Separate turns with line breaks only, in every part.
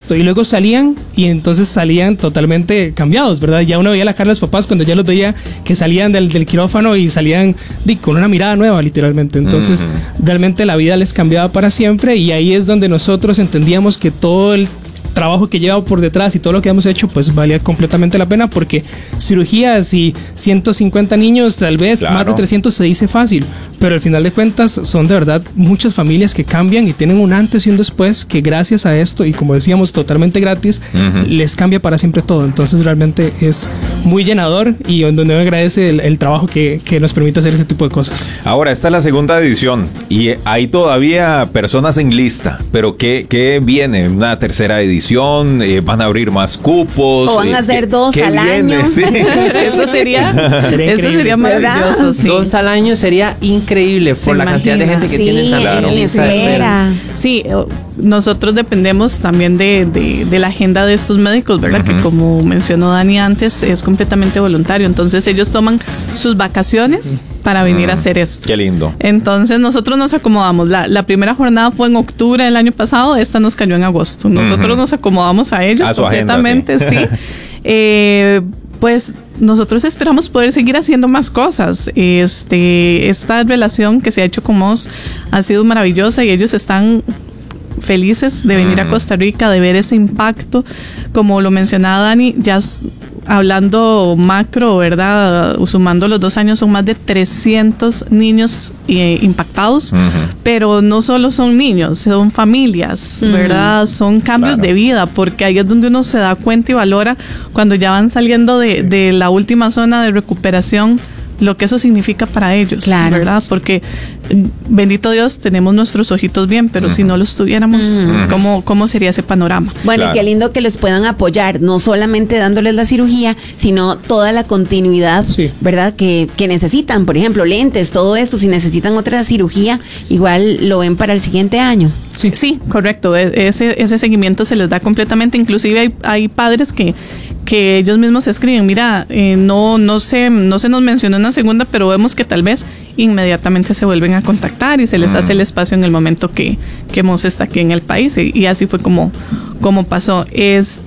Exacto, y luego salían y entonces salían totalmente cambiados, ¿verdad? Ya uno veía la cara de los papás cuando ya los veía que salían del quirófano y salían con una mirada nueva, literalmente. Entonces, realmente la vida les cambiaba para siempre, y ahí es donde nosotros entendíamos que todo el trabajo que lleva por detrás y todo lo que hemos hecho pues valía completamente la pena, porque cirugías y 150 niños, tal vez más de 300 se dice fácil, pero al final de cuentas son de verdad muchas familias que cambian y tienen un antes y un después, que gracias a esto, y como decíamos totalmente gratis, les cambia para siempre todo. Entonces realmente es muy llenador, y donde me agradece el trabajo que nos permite hacer ese tipo de cosas.
Ahora, esta es la segunda edición y hay todavía personas en lista, pero ¿qué viene? ¿Una tercera edición? ¿Van a abrir más cupos?
¿O van a hacer dos al año?
Sí.
Eso sería maravilloso. Sí.
2 al año sería increíble por la cantidad de gente que tienen también en lista de espera.
Sí, nosotros dependemos también de la agenda de estos médicos, ¿verdad? Que como mencionó Dani antes, es completamente voluntario. Entonces ellos toman sus vacaciones para venir a hacer esto.
Qué lindo.
Entonces nosotros nos acomodamos. La primera jornada fue en octubre del año pasado, esta nos cayó en agosto. Nosotros nos acomodamos a ellos completamente, agenda, sí. Pues nosotros esperamos poder seguir haciendo más cosas. Esta relación que se ha hecho con Moss ha sido maravillosa, y ellos están felices de venir a Costa Rica, de ver ese impacto. Como lo mencionaba Dani, ya hablando macro, ¿verdad? Sumando los 2 años, son más de 300 niños impactados, pero no solo son niños, son familias, ¿verdad? Son cambios de vida, porque ahí es donde uno se da cuenta y valora cuando ya van saliendo de la última zona de recuperación, lo que eso significa para ellos, ¿verdad? Porque, bendito Dios, tenemos nuestros ojitos bien, pero si no los tuviéramos, ¿cómo sería ese panorama?
Bueno, y qué lindo que les puedan apoyar, no solamente dándoles la cirugía, sino toda la continuidad, ¿verdad? Que necesitan, por ejemplo, lentes, todo esto. Si necesitan otra cirugía, igual lo ven para el siguiente año.
Sí, correcto. Ese seguimiento se les da completamente. Inclusive hay padres que ellos mismos escriben, mira, no se nos mencionó una segunda, pero vemos que tal vez inmediatamente se vuelven a contactar y se les hace el espacio en el momento que Moss está aquí en el país, y así fue como pasó. Es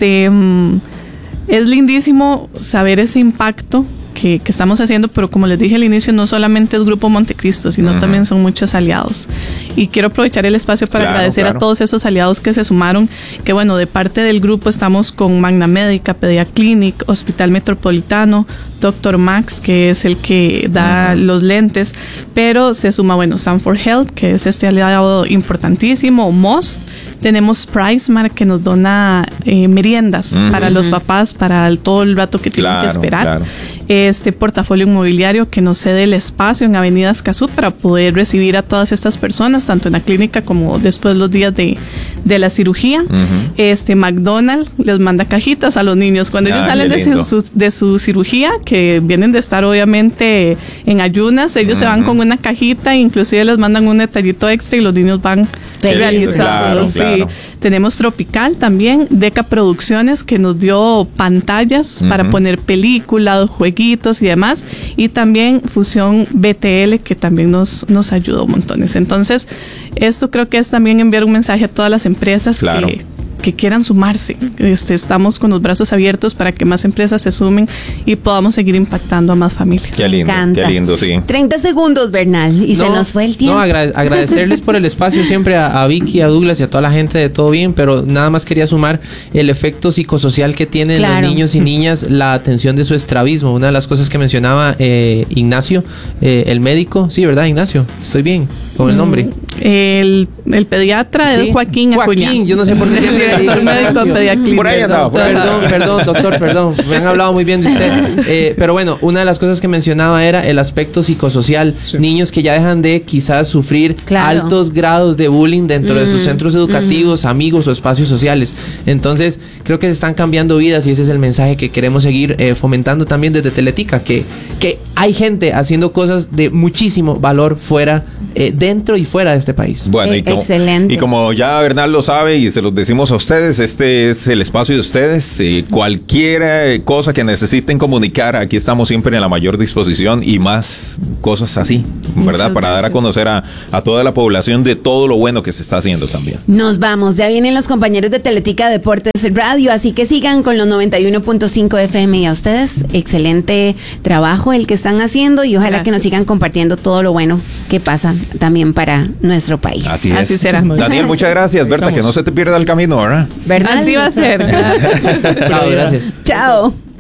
lindísimo saber ese impacto que estamos haciendo, pero como les dije al inicio, no solamente es Grupo Montecristo, sino también son muchos aliados. Y quiero aprovechar el espacio para agradecer a todos esos aliados que se sumaron, que bueno, de parte del grupo estamos con Magna Médica, Pediaclinic, Hospital Metropolitano, Dr. Max, que es el que da los lentes, pero se suma, Sanford Health, que es este aliado importantísimo, Moss. Tenemos PriceMart, que nos dona meriendas para los papás, para todo el rato que tienen que esperar. Este Portafolio Inmobiliario, que nos cede el espacio en Avenida Escazú para poder recibir a todas estas personas, tanto en la clínica como después los días de la cirugía. McDonald's les manda cajitas a los niños cuando ellos salen de su cirugía, que vienen de estar obviamente en ayunas. Ellos se van con una cajita, inclusive les mandan un detallito extra y los niños van realizados. Claro. Tenemos Tropical también, Deca Producciones, que nos dio pantallas para poner películas, jueguitos y demás, y también Fusión BTL, que también nos ayudó montones. Entonces, esto creo que es también enviar un mensaje a todas las empresas que quieran sumarse. Estamos con los brazos abiertos para que más empresas se sumen y podamos seguir impactando a más familias.
Qué lindo, sí.
30 segundos, Bernal, y se nos fue el tiempo.
Agradecerles por el espacio siempre a Vicky, a Douglas y a toda la gente de Todo Bien, pero nada más quería sumar el efecto psicosocial que tienen los niños y niñas la atención de su estrabismo. Una de las cosas que mencionaba Ignacio, el médico, sí, ¿verdad, Ignacio? Estoy bien con el nombre.
El pediatra es Joaquín Acuña.
Yo no sé por qué siempre
médico pediátrico.
Por ahí andaba.
Perdón, doctor, perdón. Me han hablado muy bien de usted. Pero bueno, una de las cosas que mencionaba era el aspecto psicosocial. Niños que ya dejan de quizás sufrir altos grados de bullying dentro de sus centros educativos, amigos o espacios sociales. Entonces, creo que se están cambiando vidas y ese es el mensaje que queremos seguir fomentando también desde Teletica, que hay gente haciendo cosas de muchísimo valor fuera, dentro y fuera de este país.
Bueno,
excelente.
Y como ya Bernal lo sabe y se los decimos a ustedes, este es el espacio de ustedes. Cualquier cosa que necesiten comunicar, aquí estamos siempre en la mayor disposición y más cosas así, ¿verdad? Para dar a conocer a toda la población de todo lo bueno que se está haciendo también.
Nos vamos, ya vienen los compañeros de Teletica Deportes Radio, así que sigan con los 91.5 FM y a ustedes, excelente trabajo el que están haciendo y ojalá que nos sigan compartiendo todo lo bueno que pasa también para nuestro país.
Así es.
Así será.
Daniel, muchas gracias, Berta, que no se te pierda el camino, ¿verdad?
¿Verdad?
Así va a ser.
Chao, gracias.
Chao.